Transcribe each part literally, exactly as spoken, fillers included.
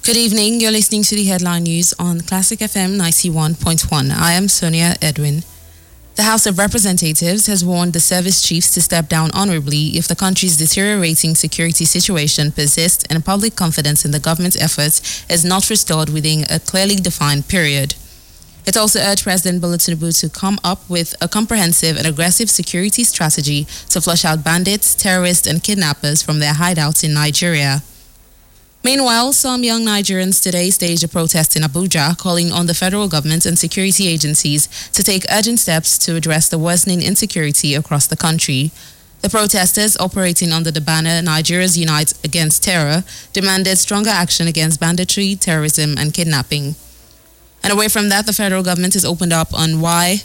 Good evening. You're listening to the headline news on Classic F M ninety-one point one. I am Sonia Edwin. The House of Representatives has warned the service chiefs to step down honorably if the country's deteriorating security situation persists and public confidence in the government's efforts is not restored within a clearly defined period. It also urged President Bola Tinubu to come up with a comprehensive and aggressive security strategy to flush out bandits, terrorists, and kidnappers from their hideouts in Nigeria. Meanwhile, some young Nigerians today staged a protest in Abuja calling on the federal government and security agencies to take urgent steps to address the worsening insecurity across the country. The protesters, operating under the banner Nigerians Unite Against Terror, demanded stronger action against banditry, terrorism, and kidnapping. And away from that, the federal government has opened up on why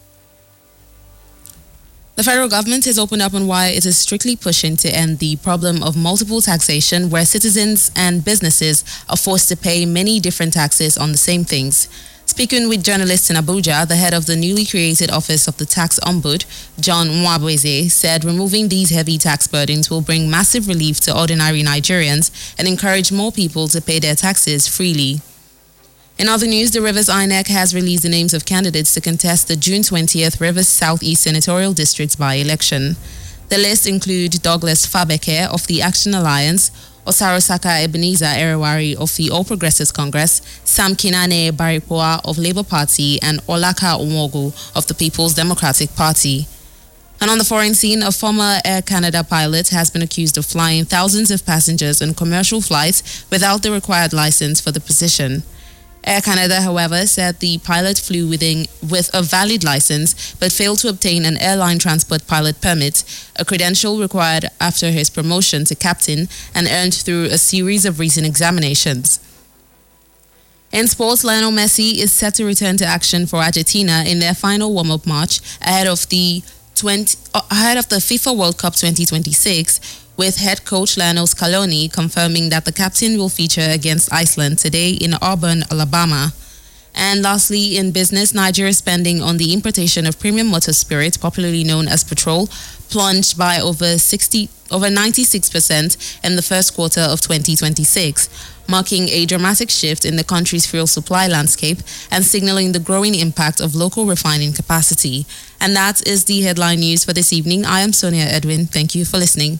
The federal government has opened up on why it is strictly pushing to end the problem of multiple taxation, where citizens and businesses are forced to pay many different taxes on the same things. Speaking with journalists in Abuja, the head of the newly created Office of the Tax Ombud, John Mwabweze, said removing these heavy tax burdens will bring massive relief to ordinary Nigerians and encourage more people to pay their taxes freely. In other news, the Rivers I N E C has released the names of candidates to contest the June twentieth Rivers Southeast Senatorial District by-election. The list include Douglas Fabeke of the Action Alliance, Osarosaka Ebenezer Erewari of the All Progressives Congress, Sam Kinane Baripoa of Labour Party, and Olaka Onwogu of the People's Democratic Party. And on the foreign scene, a former Air Canada pilot has been accused of flying thousands of passengers on commercial flights without the required license for the position. Air Canada, however, said the pilot flew within, with a valid license but failed to obtain an airline transport pilot permit, a credential required after his promotion to captain and earned through a series of recent examinations. In sports, Lionel Messi is set to return to action for Argentina in their final warm-up match ahead of the twenty, ahead of the FIFA World Cup twenty twenty-six, with head coach Lionel Scaloni confirming that the captain will feature against Iceland today in Auburn, Alabama. And lastly, in business, Nigeria's spending on the importation of premium motor spirit, popularly known as petrol, plunged by over sixty, over ninety-six percent in the first quarter of twenty twenty-six, marking a dramatic shift in the country's fuel supply landscape and signaling the growing impact of local refining capacity. And that is the headline news for this evening. I am Sonia Edwin. Thank you for listening.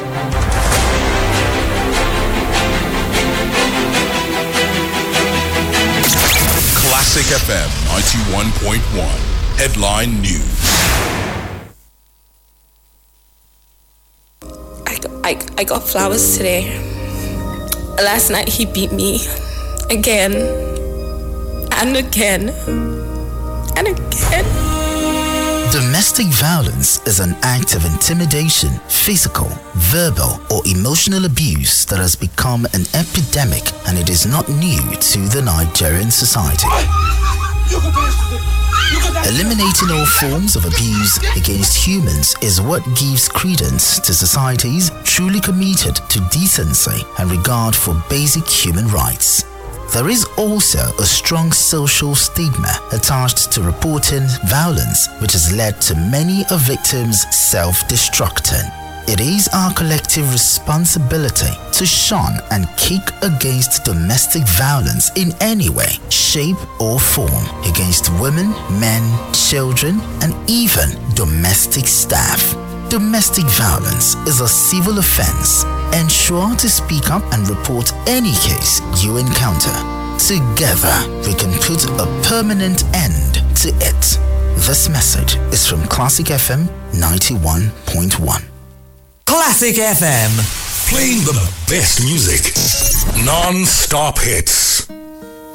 Classic F M ninety-one point one. Headline News. I, I, I got flowers today. Last night he beat me. Again. And again. And again. Domestic violence is an act of intimidation, physical, verbal, or emotional abuse that has become an epidemic, and it is not new to the Nigerian society. Eliminating all forms of abuse against humans is what gives credence to societies truly committed to decency and regard for basic human rights. There is also a strong social stigma attached to reporting violence, which has led to many of victims self-destructing. It is our collective responsibility to shun and kick against domestic violence in any way, shape, or form against women, men, children, and even domestic staff. Domestic violence is a civil offense. Ensure to speak up and report any case you encounter. Together, we can put a permanent end to it. This message is from Classic F M ninety-one point one. Classic F M. Playing the best music. Non-stop hits.